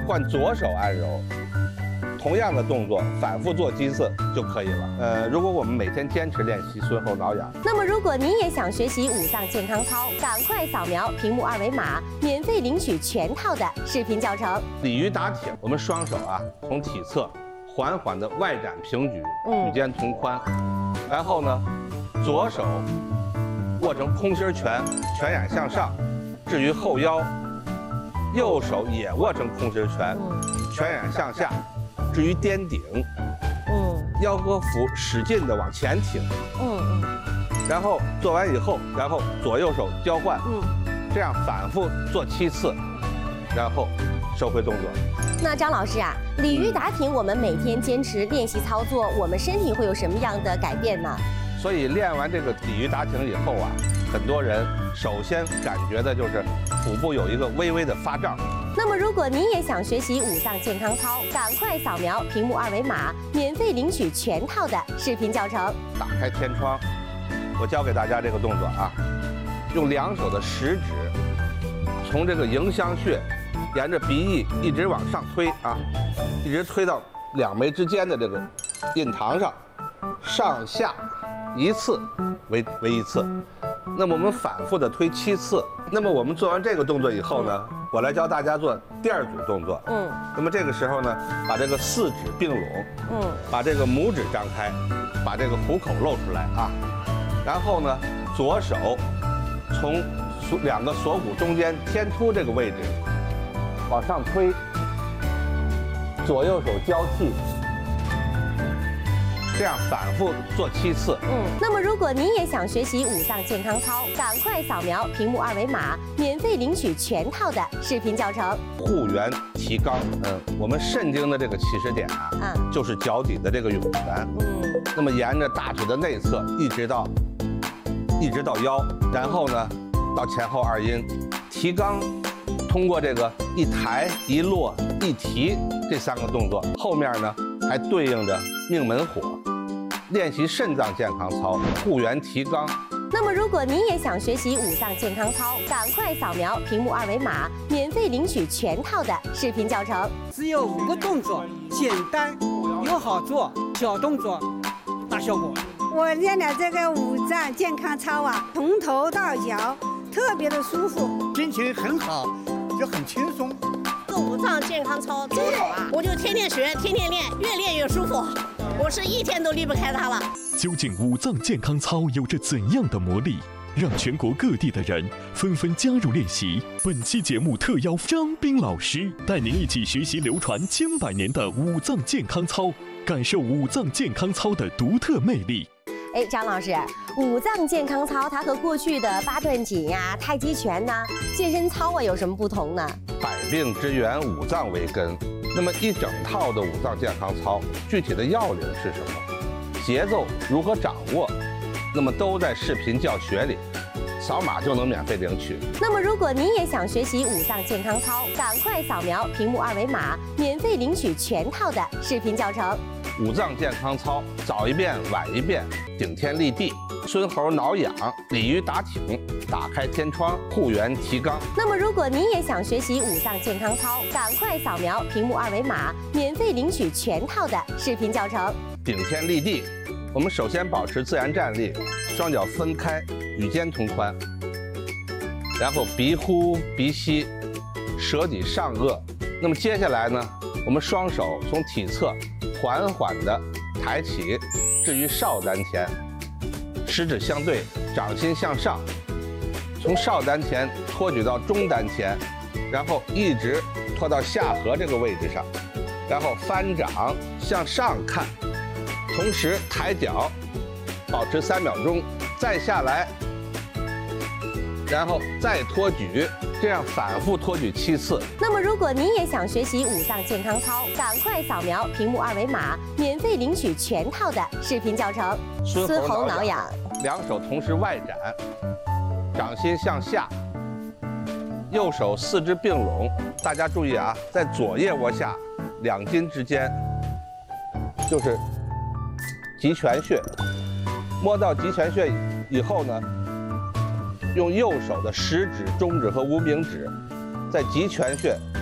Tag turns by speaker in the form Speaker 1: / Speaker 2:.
Speaker 1: 换左手按揉。同样的动作反复做几次就可以了。如果我们每天坚持练习孙猴挠痒，
Speaker 2: 那么如果您也想学习五脏健康操，赶快扫描屏幕二维码，免费领取全套的视频教程。
Speaker 1: 鲤鱼打挺，我们双手啊从体侧缓缓的外展平举，与肩同宽，然后呢，左手握成空心拳，拳眼向上，置于后腰；右手也握成空心拳，拳眼向下。至于颠顶，腰和腹使劲的往前挺，然后做完以后，然后左右手交换，这样反复做7次，然后收回动作。
Speaker 2: 那张老师啊，鲤鱼打挺我们每天坚持练习操作，我们身体会有什么样的改变呢？
Speaker 1: 所以练完这个鲤鱼打挺以后啊，很多人首先感觉的就是腹部有一个微微的发胀。
Speaker 2: 那么，如果您也想学习五脏健康操，赶快扫描屏幕二维码，免费领取全套的视频教程。
Speaker 1: 打开天窗，我教给大家这个动作啊，用2手的食指，从这个迎香穴，沿着鼻翼一直往上推啊，一直推到2眉之间的这个印堂上，上下1次为1次。那么我们反复的推7次。那么我们做完这个动作以后呢，我来教大家做第2组动作。那么这个时候呢，把这个4指并拢，把这个拇指张开，把这个虎口露出来啊。然后呢，左手从2个锁骨中间天突这个位置往上推，左右手交替。这样反复做7次。
Speaker 2: 那么如果您也想学习五脏健康操，赶快扫描屏幕二维码，免费领取全套的视频教程。
Speaker 1: 护元提肛，我们肾经的这个起始点啊，就是脚底的这个涌泉。那么沿着大腿的内侧一直到腰，然后呢到前后2阴，提肛。通过这个一抬一落一提这3个动作，后面呢还对应着命门火。练习肾脏健康操，护元提肛。
Speaker 2: 那么如果您也想学习五脏健康操，赶快扫描屏幕二维码，免费领取全套的视频教程。
Speaker 3: 只有5个动作，简单又好做，小动作大效果。
Speaker 4: 我练的这个五脏健康操啊，从头到脚特别的舒服，
Speaker 5: 心情很好，就很轻松。
Speaker 6: 这五脏健康操真好啊！我就天天学，天天练，越练越舒服。我是1天都离不开它了。
Speaker 7: 究竟五脏健康操有着怎样的魔力，让全国各地的人纷纷加入练习？本期节目特邀张斌老师带您一起学习流传千百年的五脏健康操，感受五脏健康操的独特魅力。
Speaker 2: 张老师，五脏健康操它和过去的8段锦呀、太极拳呐、健身操有什么不同呢？
Speaker 1: 百病之源，五脏为根。那么一整套的五脏健康操，具体的要领是什么？节奏如何掌握？那么都在视频教学里，扫码就能免费领取。
Speaker 2: 那么如果您也想学习五脏健康操，赶快扫描屏幕二维码，免费领取全套的视频教程。
Speaker 1: 五脏健康操，早一遍晚一遍，顶天立地，孙猴挠痒，鲤鱼打挺，打开天窗，护元提肛。
Speaker 2: 那么如果您也想学习五脏健康操，赶快扫描屏幕二维码，免费领取全套的视频教程。
Speaker 1: 顶天立地，我们首先保持自然站立，双脚分开，与肩同宽，然后鼻呼鼻吸，舌抵上颚。那么接下来呢，我们双手从体侧缓缓地抬起，置于少丹田，食指相对，掌心向上，从少丹田托举到中丹田，然后一直拖到下颌这个位置上，然后翻掌向上看，同时抬脚，保持3秒钟，再下来，然后再托举，这样反复托举7次。
Speaker 2: 那么如果您也想学习五脏健康操，赶快扫描屏幕二维码，免费领取全套的视频教程。
Speaker 1: 孙猴挠痒，2手同时外展，掌心向下，右手4肢并拢。大家注意啊，在左腋窝下2筋之间就是极泉穴，摸到极泉穴以后呢，用右手的食指、中指和无名指在极泉穴